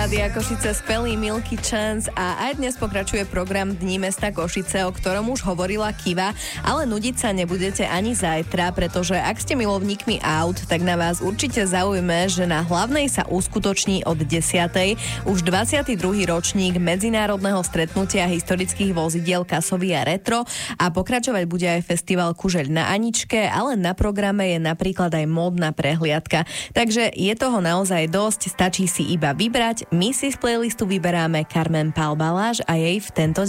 Rádia Košice, skvelý Milky Chance a aj dnes pokračuje program Dní mesta Košice, o ktorom už hovorila Kiva, ale nudiť sa nebudete ani zajtra, pretože ak ste milovníkmi aut, tak na vás určite zaujme, že na Hlavnej sa uskutoční od 10:00 už 22. ročník medzinárodného stretnutia historických vozidiel Kasovia Retro a pokračovať bude aj festival Kužeľ na Aničke, ale na programe je napríklad aj módna prehliadka. Takže je toho naozaj dosť, stačí si iba vybrať. My si z playlistu vyberáme Carmen Pál Baláž a jej V tento